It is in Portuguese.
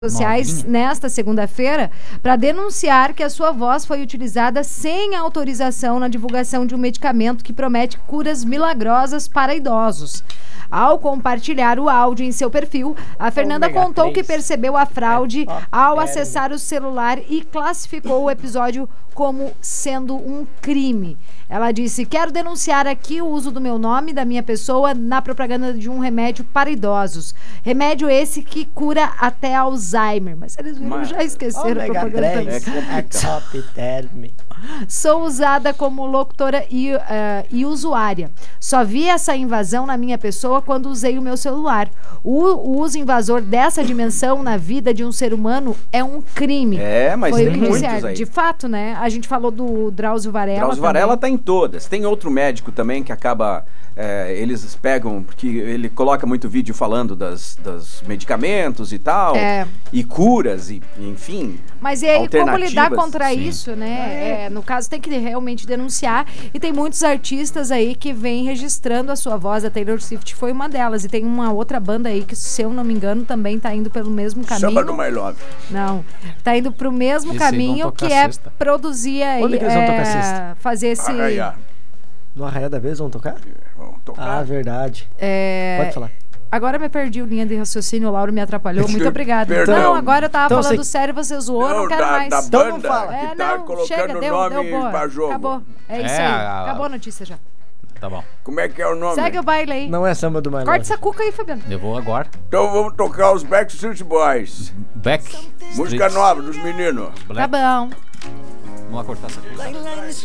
sociais nesta segunda-feira para denunciar que a sua voz foi utilizada sem autorização na divulgação de um medicamento que promete curas milagrosas para idosos. Ao compartilhar o áudio em seu perfil, a Fernanda contou que percebeu a fraude ao acessar o celular e classificou o episódio como sendo um crime. Ela disse: quero denunciar aqui o uso do meu nome, da minha pessoa, na propaganda de um remédio para idosos. Remédio esse que cura até Alzheimer. Mas eles já esqueceram a propaganda. Sou usada como locutora e usuária. Só vi essa invasão na minha pessoa quando usei o meu celular. O uso invasor dessa dimensão na vida de um ser humano é um crime. Mas foi tem muitos aí. De fato, né? A gente falou do Drauzio Varela. Drauzio Varela tá em todas. Tem outro médico também que acaba... eles pegam... Porque ele coloca muito vídeo falando dos medicamentos e tal. E curas, e enfim... Mas e aí, como lidar contra isso, né? No caso, tem que realmente denunciar. E tem muitos artistas aí que vêm registrando a sua voz. A Taylor Swift foi uma delas. E tem uma outra banda aí que, se eu não me engano, também tá indo pelo mesmo caminho. Samba do My Love. Não. Tá indo pro mesmo caminho, que é produzir aí... Onde que eles vão tocar sexta? Fazer esse... No Arraia da Vez vão tocar? Vão tocar. Ah, verdade. Pode falar. Agora me perdi o linha de raciocínio, o Lauro me atrapalhou. Muito obrigada. Não, agora eu tava falando sério, você zoou, não quero mais. Da então banda não fala. que tá colocando o nome pra jogo. Acabou. É isso aí. Acabou a notícia já. Tá bom. Como é que é o nome? Segue o baile aí. Não é Samba do My Love. Corta essa cuca aí, Fabiano. Eu vou agora. Então vamos tocar os Backstreet Boys. Música nova dos meninos. Tá bom. Vamos lá cortar essa cuca.